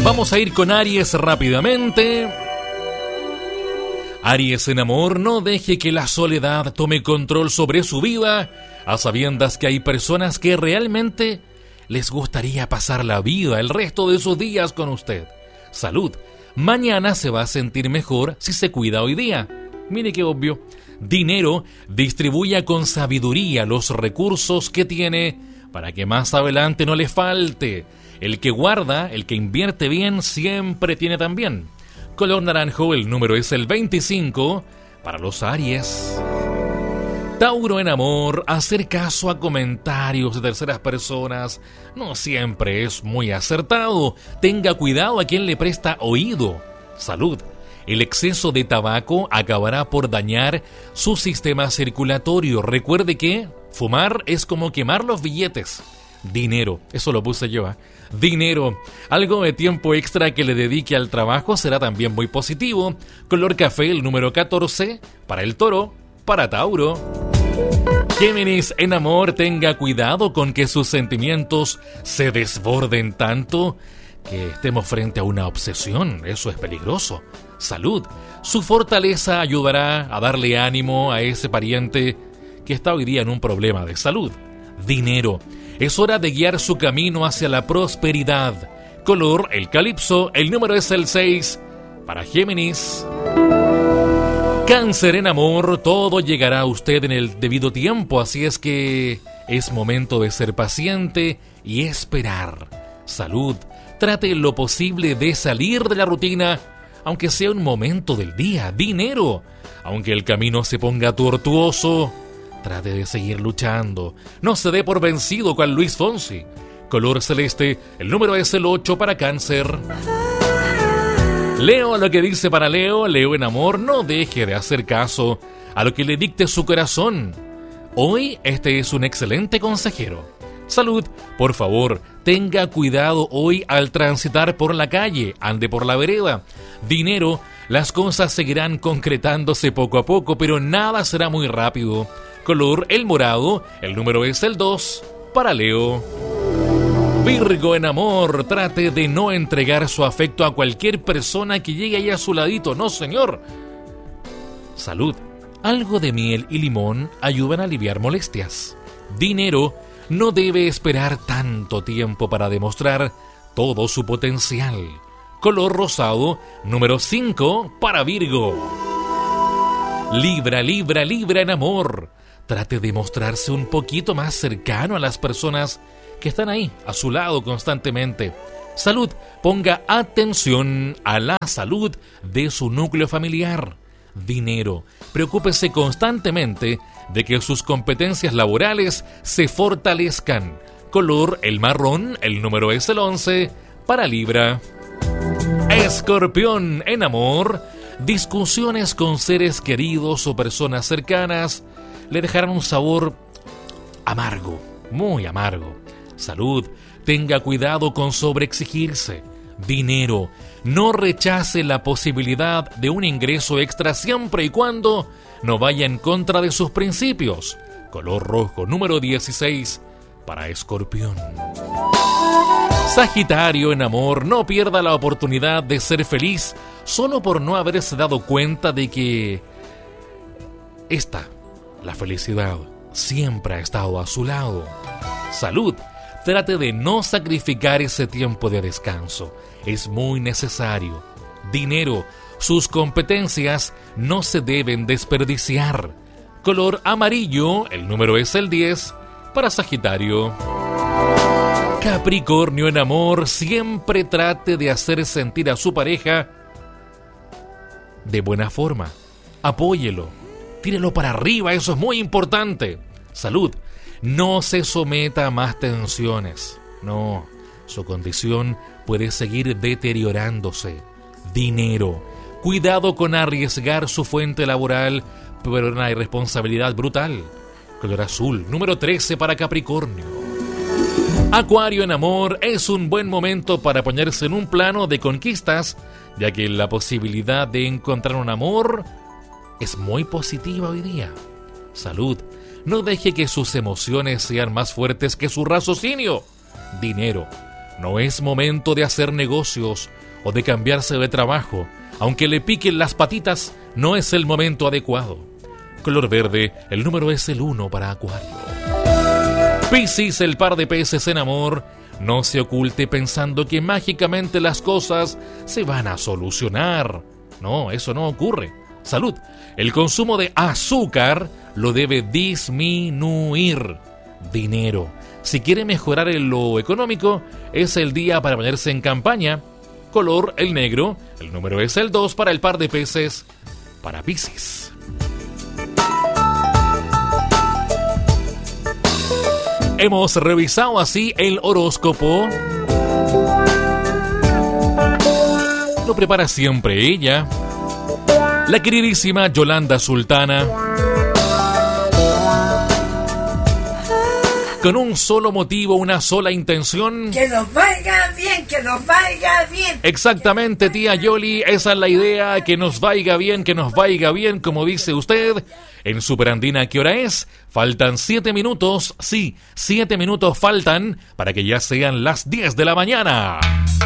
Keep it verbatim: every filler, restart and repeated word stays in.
Vamos a ir con Aries rápidamente. Aries en amor, no deje que la soledad tome control sobre su vida, a sabiendas que hay personas que realmente les gustaría pasar la vida, el resto de sus días con usted. Salud, mañana se va a sentir mejor si se cuida hoy día. Mire qué obvio. Dinero, distribuya con sabiduría los recursos que tiene para que más adelante no le falte. El que guarda, el que invierte bien, siempre tiene también. Color naranjo, el número es el veinticinco para los Aries. Tauro en amor, hacer caso a comentarios de terceras personas no siempre es muy acertado. Tenga cuidado a quien le presta oído. Salud, el exceso de tabaco acabará por dañar su sistema circulatorio. Recuerde que fumar es como quemar los billetes. Dinero, eso lo puse yo, ¿eh? Dinero, algo de tiempo extra que le dedique al trabajo será también muy positivo. Color café, el número catorce, para el Toro, para Tauro. Géminis, en amor, tenga cuidado con que sus sentimientos se desborden tanto que estemos frente a una obsesión. Eso es peligroso. Salud, su fortaleza ayudará a darle ánimo a ese pariente que está hoy día en un problema de salud. Dinero, es hora de guiar su camino hacia la prosperidad. Color, el calipso, el número es el seis, para Géminis. Cáncer en amor, todo llegará a usted en el debido tiempo, así es que es momento de ser paciente y esperar. Salud, trate lo posible de salir de la rutina, aunque sea un momento del día. Dinero, aunque el camino se ponga tortuoso, trate de seguir luchando. No se dé por vencido con Luis Fonsi. Color celeste, el número es el ocho para Cáncer. Leo, lo que dice para Leo. Leo en amor, no deje de hacer caso a lo que le dicte su corazón. Hoy este es un excelente consejero. Salud, por favor, tenga cuidado hoy al transitar por la calle, ande por la vereda. Dinero, las cosas seguirán concretándose poco a poco, pero nada será muy rápido. Color, el morado, el número es el dos, para Leo. Virgo en amor, trate de no entregar su afecto a cualquier persona que llegue ahí a su ladito, no señor. Salud, algo de miel y limón ayudan a aliviar molestias. Dinero, no debe esperar tanto tiempo para demostrar todo su potencial. Color rosado, número cinco, para Virgo. Libra, Libra, Libra en amor. Trate de mostrarse un poquito más cercano a las personas que están ahí, a su lado constantemente. Salud, ponga atención a la salud de su núcleo familiar. Dinero, preocúpese constantemente de que sus competencias laborales se fortalezcan. Color, el marrón, el número es el once, para Libra. Escorpión, en amor, discusiones con seres queridos o personas cercanas le dejarán un sabor amargo, muy amargo. Salud, tenga cuidado con sobreexigirse. Dinero, no rechace la posibilidad de un ingreso extra siempre y cuando no vaya en contra de sus principios. Color rojo, número dieciséis, para Escorpión. Sagitario en amor, no pierda la oportunidad de ser feliz solo por no haberse dado cuenta de que esta, la felicidad, siempre ha estado a su lado. Salud, trate de no sacrificar ese tiempo de descanso. Es muy necesario. Dinero, sus competencias no se deben desperdiciar. Color amarillo, el número es el diez, para Sagitario. Capricornio en amor, siempre trate de hacer sentir a su pareja de buena forma. Apóyelo, tírelo para arriba, eso es muy importante. Salud, no se someta a más tensiones. No, su condición puede seguir deteriorándose. Dinero, cuidado con arriesgar su fuente laboral por una irresponsabilidad brutal. Color azul, número trece, para Capricornio. Acuario en amor, es un buen momento para ponerse en un plano de conquistas, ya que la posibilidad de encontrar un amor es muy positiva hoy día. Salud, no deje que sus emociones sean más fuertes que su raciocinio. Dinero, No es momento de hacer negocios o de cambiarse de trabajo. Aunque le piquen las patitas, no es el momento adecuado. Color verde, el número es el uno para Acuario. Piscis, el par de peces en amor. No se oculte pensando que mágicamente las cosas se van a solucionar. No, eso no ocurre. Salud. El consumo de azúcar lo debe disminuir. Dinero. Si quiere mejorar en lo económico, es el día para ponerse en campaña. Color el negro. El número es el dos para el par de peces para Piscis. Hemos revisado así el horóscopo. Lo prepara siempre ella, la queridísima Yolanda Sultana, con un solo motivo, una sola intención. Que nos vaya bien, que nos vaya bien. Exactamente, tía Yoli, esa es la idea, que nos vaya bien, que nos vaya bien, como dice usted. En Superandina, ¿qué hora es? Faltan siete minutos, sí, siete minutos faltan para que ya sean las diez de la mañana.